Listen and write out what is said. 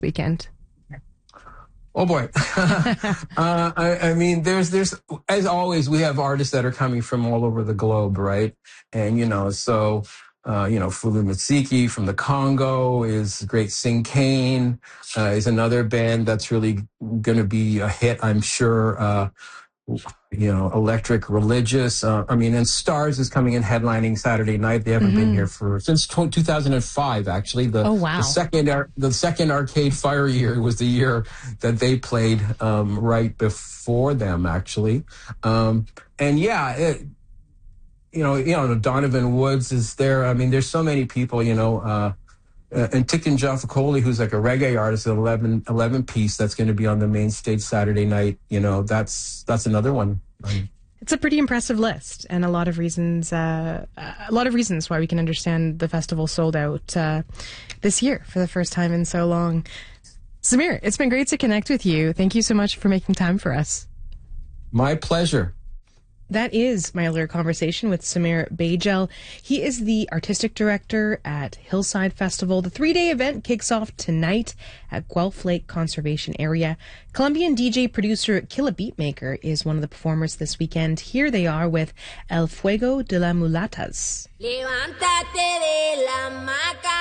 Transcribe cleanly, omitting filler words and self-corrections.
weekend? Oh boy. I mean, there's, as always, we have artists that are coming from all over the globe, right? And, Fulu Matsiki from the Congo is great. Sing Kane, is another band that's really going to be a hit, I'm sure. Electric Religious. And Stars is coming in headlining Saturday night. They haven't been here since 2005. Actually, Oh, wow. the second Arcade Fire year was the year that they played right before them. Actually, Donovan Woods is there. I mean, there's so many people. And Tikin Jaffa-Coli, who's like a reggae artist, an 11 piece that's going to be on the main stage Saturday night. That's another one. It's a pretty impressive list, and a lot of reasons why we can understand the festival sold out this year for the first time in so long. Samir, it's been great to connect with you. Thank you so much for making time for us. My pleasure. That is my earlier conversation with Samir Bajel. He is the artistic director at Hillside Festival. The 3-day event kicks off tonight at Guelph Lake Conservation Area. Colombian DJ producer Killa Beatmaker is one of the performers this weekend. Here they are with El Fuego de la Mulatas. Levántate de la hamaca.